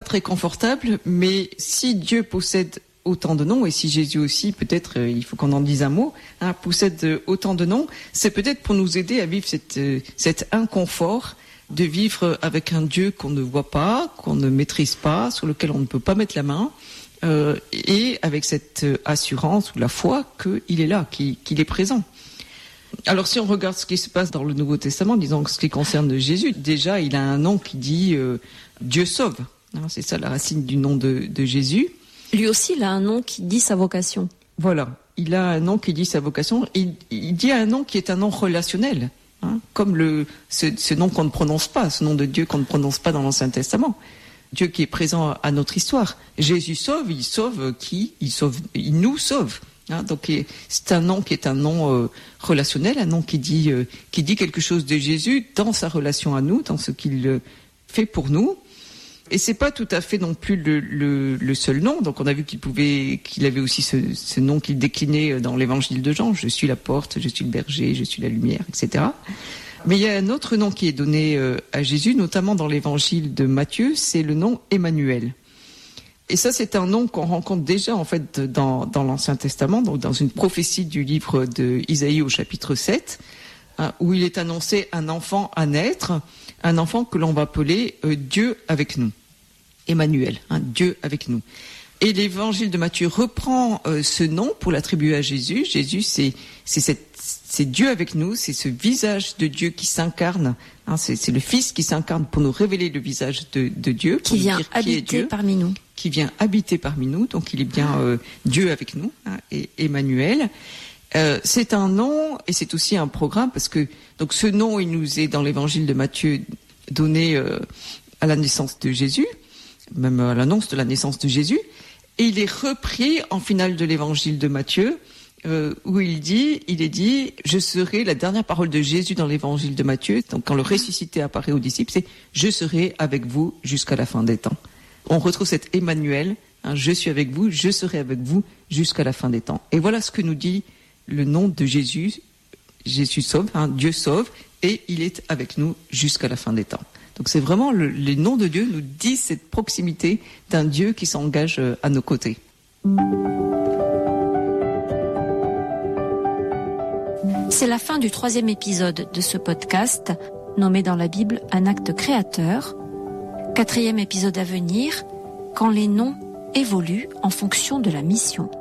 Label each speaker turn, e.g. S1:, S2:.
S1: très confortable, mais si Dieu possède autant de noms, et si Jésus aussi, peut-être, il faut qu'on en dise un mot, possède autant de noms, c'est peut-être pour nous aider à vivre cet inconfort de vivre avec un Dieu qu'on ne voit pas, qu'on ne maîtrise pas, sur lequel on ne peut pas mettre la main, et avec cette assurance ou la foi qu'il est là, qu'il est présent. Alors si on regarde ce qui se passe dans le Nouveau Testament, disons ce qui concerne Jésus, déjà il a un nom qui dit Dieu sauve. C'est ça la racine du nom de Jésus.
S2: Lui aussi, il a un nom qui dit sa vocation.
S1: Voilà, il a un nom qui dit sa vocation. Il dit un nom qui est un nom relationnel, comme ce nom qu'on ne prononce pas, ce nom de Dieu qu'on ne prononce pas dans l'Ancien Testament. Dieu qui est présent à notre histoire. Jésus sauve, il sauve qui ? Il nous sauve. Donc c'est un nom qui est un nom relationnel, un nom qui dit quelque chose de Jésus dans sa relation à nous, dans ce qu'il fait pour nous. Et c'est pas tout à fait non plus le seul nom. Donc on a vu qu'il avait aussi ce nom qu'il déclinait dans l'évangile de Jean. Je suis la porte, je suis le berger, je suis la lumière, etc. Mais il y a un autre nom qui est donné à Jésus, notamment dans l'évangile de Matthieu, c'est le nom Emmanuel. Et ça, c'est un nom qu'on rencontre déjà en fait dans l'Ancien Testament, donc dans une prophétie du livre de Isaïe au chapitre 7, où il est annoncé un enfant à naître, un enfant que l'on va appeler Dieu avec nous. Emmanuel, Dieu avec nous. Et l'évangile de Matthieu reprend ce nom pour l'attribuer à Jésus. Jésus, c'est Dieu avec nous, c'est ce visage de Dieu qui s'incarne. C'est le Fils qui s'incarne pour nous révéler le visage de Dieu.
S2: Qui vient habiter parmi nous.
S1: Qui vient habiter parmi nous, donc il est bien Dieu avec nous, et Emmanuel. C'est un nom et c'est aussi un programme parce que donc ce nom il nous est dans l'évangile de Matthieu donné à la naissance de Jésus, même à l'annonce de la naissance de Jésus, et il est repris en finale de l'évangile de Matthieu où il est dit je serai, la dernière parole de Jésus dans l'évangile de Matthieu, donc quand le ressuscité apparaît aux disciples, c'est je serai avec vous jusqu'à la fin des temps. On retrouve cet Emmanuel, je suis avec vous, je serai avec vous jusqu'à la fin des temps. Et voilà ce que nous dit le nom de Jésus. Jésus sauve, Dieu sauve, et il est avec nous jusqu'à la fin des temps. Donc c'est vraiment les noms de Dieu nous disent cette proximité d'un Dieu qui s'engage à nos côtés.
S2: C'est la fin du 3e épisode de ce podcast, nommé dans la Bible un acte créateur. 4e épisode à venir, quand les noms évoluent en fonction de la mission.